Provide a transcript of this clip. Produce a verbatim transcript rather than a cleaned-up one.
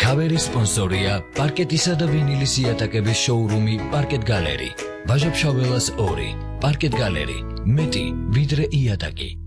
Cover sponsorია პარკეტისა და ვინილის იატაკების შოურუმი Parket Gallery. Ვაჟა-ფშაველას ორი. Parket Gallery. მეტი ვიდრე იატაკი.